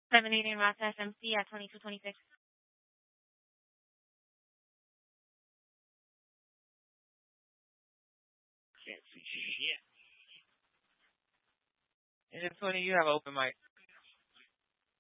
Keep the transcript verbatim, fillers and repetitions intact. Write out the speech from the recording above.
Terminating Ross S M C at twenty-two twenty-six. Can't see shit. And then Tony, you have an open mic.